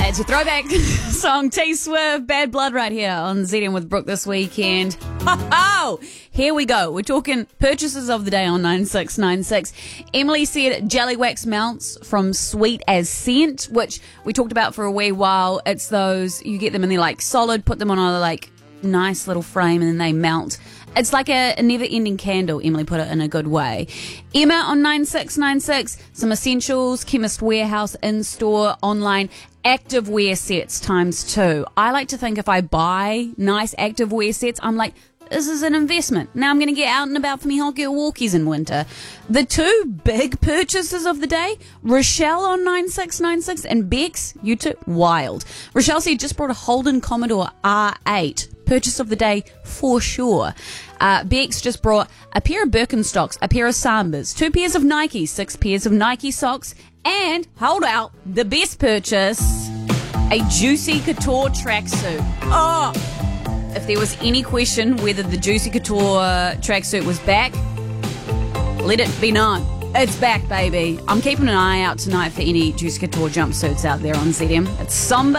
It's your throwback song, T-Swift, Bad Blood, right here on ZM with Brooke this weekend. Ho-ho! Here we go. We're talking purchases of the day on 9696. Emily said jelly wax mounts from Sweet as Scent, which we talked about for a wee while. It's those, you get them and they're like solid, put them on a like nice little frame and then they mount. It's like a never-ending candle. Emily put it in a good way. Emma on 9696, some essentials, Chemist Warehouse, in-store, online, activewear sets ×2. I like to think if I buy nice activewear sets, I'm like, this is an investment. Now I'm going to get out and about for me hot girl walkies in winter. The two big purchases of the day, Rochelle on 9696 and Bex, you two, wild. Rochelle said just brought a Holden Commodore R8. Purchase of the day for sure. Bex just brought a pair of Birkenstocks, a pair of Sambas, 2 pairs of Nike, 6 pairs of Nike socks, and, hold out, the best purchase, a Juicy Couture tracksuit. Oh! If there was any question whether the Juicy Couture tracksuit was back, let it be known. It's back, baby. I'm keeping an eye out tonight for any Juicy Couture jumpsuits out there on ZM. It's somber.